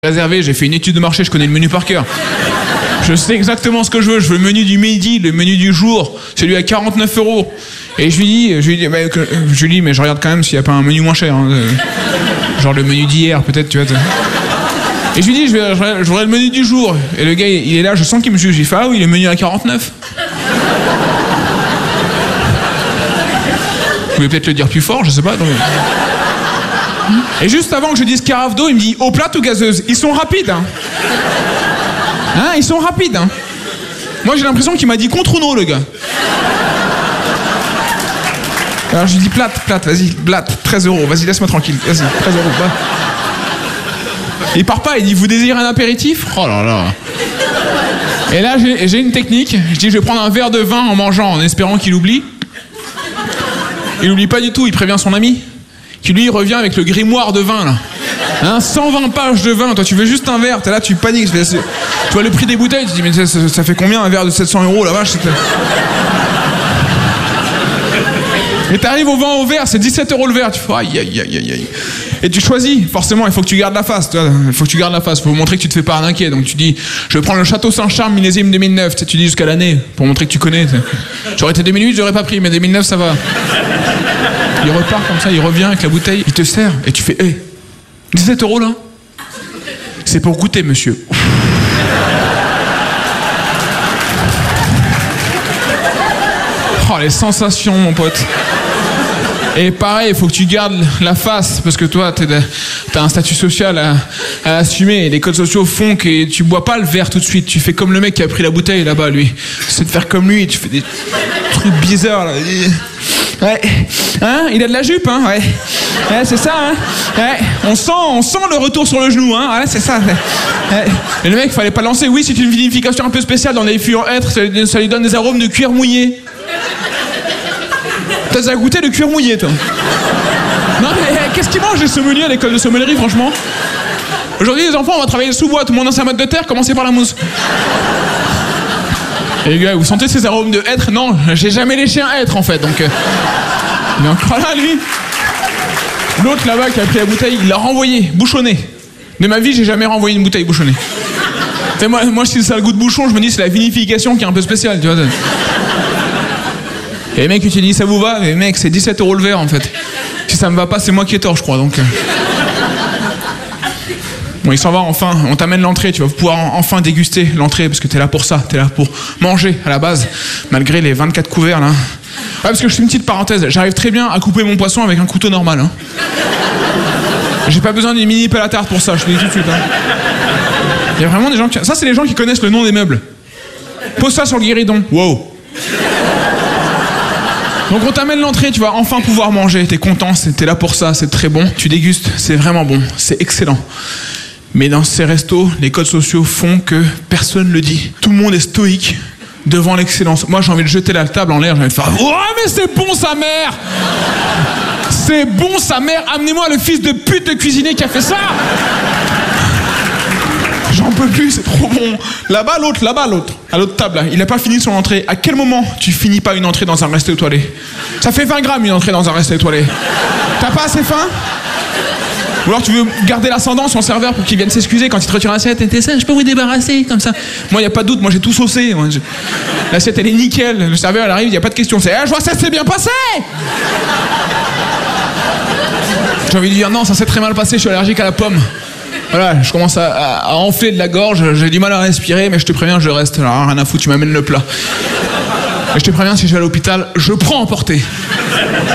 Réservé, j'ai fait une étude de marché, je connais le menu par cœur. Je sais exactement ce que je veux. Je veux le menu du midi, le menu du jour, celui à 49 €. Et je lui dis, mais je regarde quand même s'il n'y a pas un menu moins cher. Hein. Genre le menu d'hier, peut-être, tu vois. Et je lui dis, je voudrais le menu du jour. Et le gars, il est là, je sens qu'il me juge. Il fait, ah oui, le menu à 49. Vous pouvez peut-être le dire plus fort, je sais pas. Donc... Et juste avant que je dise carafe d'eau, il me dit eau plate ou gazeuse. Ils sont rapides, hein. Hein, ils sont rapides, hein. Moi, j'ai l'impression qu'il m'a dit contre ou non, le gars. Alors, je lui dis plate, vas-y, plate, 13 €. Vas-y, laisse-moi tranquille. Vas-y, 13 €. Va. Il part pas, il dit vous désirez un apéritif? Oh là là. Et là, j'ai une technique. Je dis je vais prendre un verre de vin en mangeant, en espérant qu'il oublie. Il oublie pas du tout, il prévient son ami. Qui lui revient avec le grimoire de vin là. Hein, 120 pages de vin, toi tu veux juste un verre, t'es là, tu paniques. Tu vois le prix des bouteilles, tu te dis mais ça fait combien un verre de 700 € la vache? Et t'arrives au vin au verre, c'est 17 € le verre, tu fais aïe aïe aïe aïe aïe. Et tu choisis, forcément il faut que tu gardes la face, tu vois, il faut que tu gardes la face, faut montrer que tu te fais pas arnaquer. Donc tu dis, je vais prendre le Château Saint-Charles millésime 2009, tu dis jusqu'à l'année, pour montrer que tu connais. J'aurais été 2008, j'aurais pas pris, mais 2009 ça va. Il repart comme ça, il revient avec la bouteille, il te sert, et tu fais, hé, 17 € là? C'est pour goûter, monsieur. Oh, les sensations, mon pote. Et pareil, il faut que tu gardes la face, parce que toi, t'as un statut social à assumer, et les codes sociaux font que tu bois pas le verre tout de suite, tu fais comme le mec qui a pris la bouteille là-bas, lui. C'est de faire comme lui, tu fais des trucs bizarres, là. Ouais. Hein? Il a de la jupe, hein? Ouais. Ouais, c'est ça, hein? Ouais. On sent le retour sur le genou, hein? Ouais, c'est ça. Ouais. Et le mec, fallait pas lancer. Oui, c'est une vinification un peu spéciale dans les fûts en hêtre, ça lui donne des arômes de cuir mouillé. T'as déjà goûté le cuir mouillé, toi? Non, mais qu'est-ce qu'ils mangent les sommeliers à l'école de sommellerie, franchement? Aujourd'hui, les enfants, on va travailler le sous-bois, tout le monde dans sa motte de terre, commencez par la mousse. Et les gars, vous sentez ces arômes de hêtre? Non, j'ai jamais léché un hêtre en fait, donc... Il est encore là, lui. L'autre là-bas qui a pris la bouteille, il l'a renvoyée, bouchonnée. De ma vie, j'ai jamais renvoyé une bouteille bouchonnée. Moi, si ça a le goût de bouchon, je me dis c'est la vinification qui est un peu spéciale, tu vois. Et les mecs, tu te dis ça vous va? Mais mec, c'est 17 € le verre en fait. Si ça me va pas, c'est moi qui ai tort, je crois, donc... Bon, il s'en va enfin, on t'amène l'entrée, tu vas pouvoir enfin déguster l'entrée, parce que t'es là pour ça, t'es là pour manger à la base, malgré les 24 couverts là. Ouais, parce que je fais une petite parenthèse, j'arrive très bien à couper mon poisson avec un couteau normal. Hein. J'ai pas besoin d'une mini pelle à tarte pour ça, je te le dis tout de suite. Hein. Il y a vraiment des gens qui... Ça, c'est les gens qui connaissent le nom des meubles. Pose ça sur le guéridon. Wow. Donc on t'amène l'entrée, tu vas enfin pouvoir manger, t'es content, t'es là pour ça, c'est très bon, tu dégustes, c'est vraiment bon, c'est excellent. Mais dans ces restos, les codes sociaux font que personne ne le dit. Tout le monde est stoïque devant l'excellence. Moi, j'ai envie de jeter la table en l'air, j'ai envie de faire « Ouais, mais c'est bon, sa mère! C'est bon, sa mère! Amenez-moi le fils de pute de cuisinier qui a fait ça! » J'en peux plus, c'est trop bon. Là-bas, l'autre, à l'autre table, là, il a pas fini son entrée. À quel moment tu finis pas une entrée dans un resto étoilé? Ça fait 20 grammes une entrée dans un resto étoilé. T'as pas assez faim? Ou alors tu veux garder l'ascendant sur le serveur pour qu'il vienne s'excuser quand il te retire l'assiette. T'es ça, je peux vous débarrasser comme ça. Moi, y a pas de doute, moi j'ai tout saucé. L'assiette elle est nickel. Le serveur elle arrive, y a pas de question. C'est, je vois ça s'est bien passé. J'ai envie de dire non, ça s'est très mal passé. Je suis allergique à la pomme. Voilà, je commence à enfler de la gorge. J'ai du mal à respirer, mais je te préviens, je reste. Alors rien à foutre, tu m'amènes le plat. Et je te préviens, si je vais à l'hôpital, je prends emporter.